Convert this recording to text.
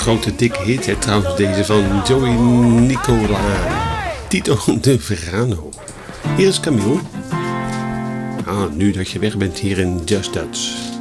grote dikke hit, hè, trouwens deze van Joey Nicola, Tito de Verano. Hier is Camille. Nu dat je weg bent hier in Just Dutch.